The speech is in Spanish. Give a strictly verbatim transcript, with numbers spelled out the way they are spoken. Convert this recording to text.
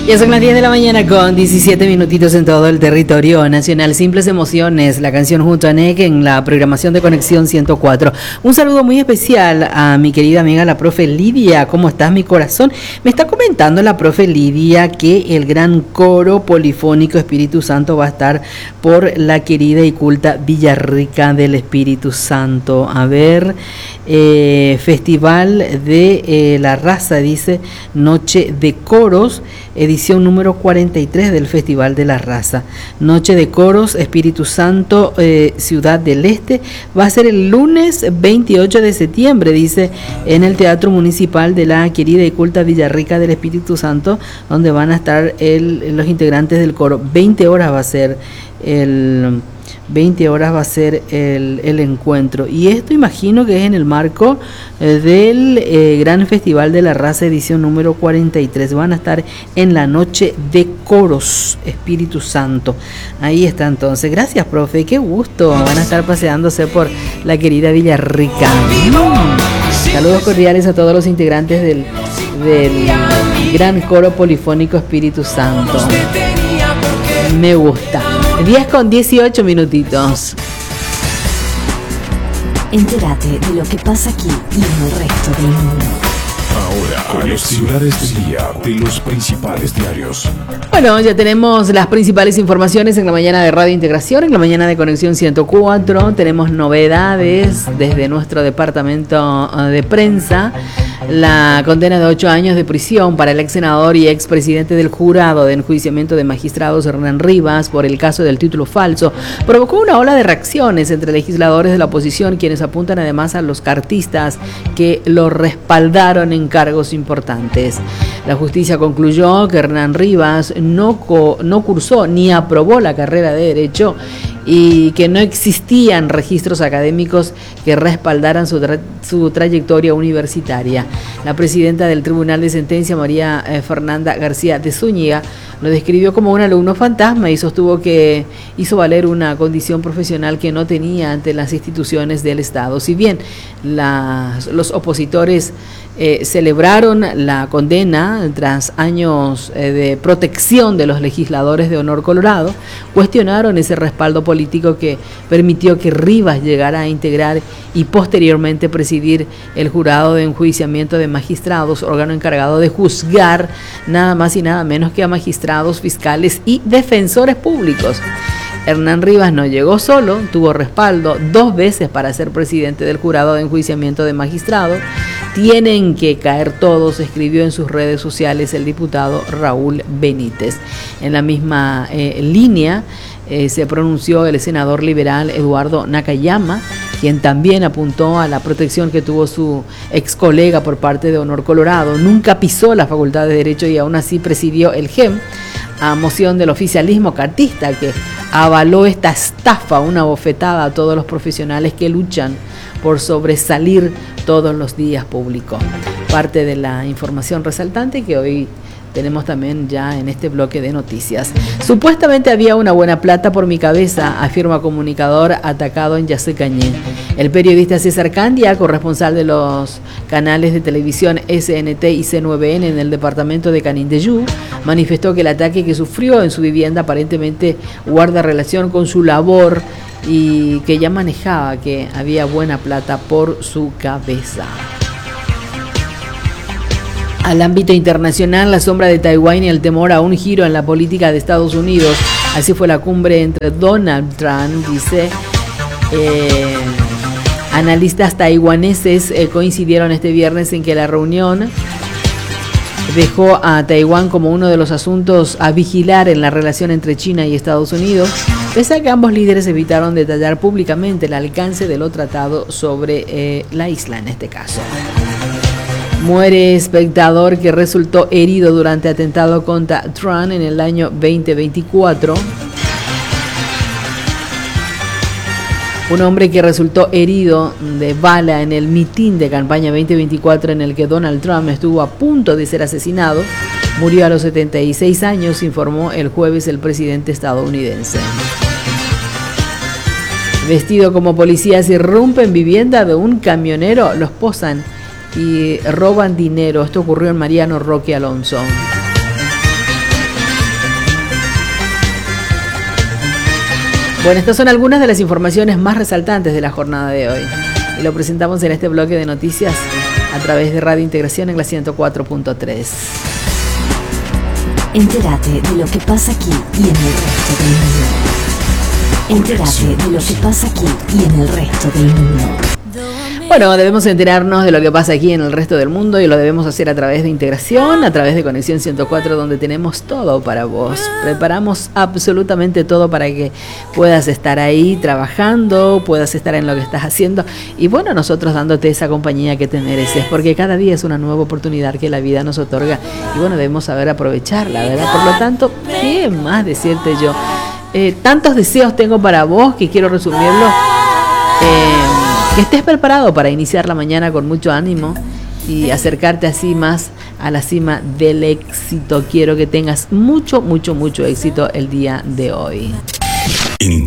Ya son las diez de la mañana con diecisiete minutitos en todo el territorio nacional. Simples Emociones, la canción junto a Nek en la programación de Conexión ciento cuatro. Un saludo muy especial a mi querida amiga la profe Lidia. ¿Cómo estás, mi corazón? Me está comentando la profe Lidia que el gran coro polifónico Espíritu Santo va a estar por la querida y culta Villarrica del Espíritu Santo. A ver, eh, Festival de eh, la Raza, dice, Noche de Coros, edición número cuarenta y tres del Festival de la Raza. Noche de Coros, Espíritu Santo, eh, Ciudad del Este. Va a ser el lunes veintiocho de septiembre, dice, en el Teatro Municipal de la querida y culta Villarrica del Espíritu Santo, donde van a estar el, los integrantes del coro. veinte horas va a ser el... veinte horas va a ser el, el encuentro, y esto imagino que es en el marco eh, del eh, Gran Festival de la Raza, edición número cuarenta y tres. Van a estar en la Noche de Coros, Espíritu Santo. Ahí está entonces. Gracias, profe, qué gusto. Van a estar paseándose por la querida Villarrica. Mm. Saludos cordiales a todos los integrantes del, del Gran Coro Polifónico Espíritu Santo. Me gusta. diez con dieciocho minutitos. Entérate de lo que pasa aquí y en el resto del mundo. Ahora, los titulares del día de los principales diarios. Bueno, ya tenemos las principales informaciones en la mañana de Radio Integración, en la mañana de Conexión ciento cuatro. Tenemos novedades desde nuestro departamento de prensa. La condena de ocho años de prisión para el ex senador y ex presidente del jurado de enjuiciamiento de magistrados Hernán Rivas por el caso del título falso provocó una ola de reacciones entre legisladores de la oposición, quienes apuntan además a los cartistas que lo respaldaron en cargos importantes. La justicia concluyó que Hernán Rivas no, co- no cursó ni aprobó la carrera de Derecho y que no existían registros académicos que respaldaran su, tra- su trayectoria universitaria. La presidenta del Tribunal de Sentencia, María eh, Fernanda García de Zúñiga, lo describió como un alumno fantasma y sostuvo que hizo valer una condición profesional que no tenía ante las instituciones del Estado. Si bien las, los opositores eh, celebraron la condena tras años eh, de protección de los legisladores de Honor Colorado, cuestionaron ese respaldo político que permitió que Rivas llegara a integrar y posteriormente presidir el jurado de enjuiciamiento de magistrados, órgano encargado de juzgar nada más y nada menos que a magistrados, fiscales y defensores públicos. Hernán Rivas no llegó solo, tuvo respaldo dos veces para ser presidente del jurado de enjuiciamiento de magistrados. Tienen que caer todos, escribió en sus redes sociales el diputado Raúl Benítez. En la misma eh, línea eh, se pronunció el senador liberal Eduardo Nakayama, quien también apuntó a la protección que tuvo su ex colega por parte de Honor Colorado. Nunca pisó la Facultad de Derecho y aún así presidió el G E M, a moción del oficialismo cartista que avaló esta estafa, una bofetada a todos los profesionales que luchan por sobresalir todos los días públicos. Parte de la información resaltante que hoy tenemos también ya en este bloque de noticias. Supuestamente había una buena plata por mi cabeza, afirma comunicador atacado en Yacecañé. El periodista César Candia, corresponsal de los canales de televisión S N T y C nueve N en el departamento de Canindeyú, manifestó que el ataque que sufrió en su vivienda aparentemente guarda relación con su labor y que ya manejaba que había buena plata por su cabeza. Al ámbito internacional, la sombra de Taiwán y el temor a un giro en la política de Estados Unidos. Así fue la cumbre entre Donald Trump, dice. Eh, analistas taiwaneses eh, coincidieron este viernes en que la reunión dejó a Taiwán como uno de los asuntos a vigilar en la relación entre China y Estados Unidos, pese a que ambos líderes evitaron detallar públicamente el alcance de lo tratado sobre eh, la isla en este caso. Muere espectador que resultó herido durante atentado contra Trump en el año veinte veinticuatro. Un hombre que resultó herido de bala en el mitin de campaña veinte veinticuatro en el que Donald Trump estuvo a punto de ser asesinado, murió a los setenta y seis años, informó el jueves el presidente estadounidense. Vestido como policías irrumpen vivienda de un camionero, los posan y roban dinero. Esto ocurrió en Mariano Roque Alonso. Bueno, estas son algunas de las informaciones más resaltantes de la jornada de hoy. Y lo presentamos en este bloque de noticias a través de Radio Integración en la ciento cuatro punto tres. Entérate de lo que pasa aquí y en el resto del mundo. Entérate de lo que pasa aquí y en el resto del mundo. Bueno, debemos enterarnos de lo que pasa aquí en el resto del mundo y lo debemos hacer a través de Integración, a través de Conexión ciento cuatro, donde tenemos todo para vos. Preparamos absolutamente todo para que puedas estar ahí trabajando, puedas estar en lo que estás haciendo y bueno, nosotros dándote esa compañía que te mereces, porque cada día es una nueva oportunidad que la vida nos otorga y bueno, debemos saber aprovecharla, ¿verdad? Por lo tanto, ¿qué más decirte yo? Eh, tantos deseos tengo para vos que quiero resumirlo. Eh, que estés preparado para iniciar la mañana con mucho ánimo y acercarte así más a la cima del éxito. Quiero que tengas mucho, mucho, mucho éxito el día de hoy.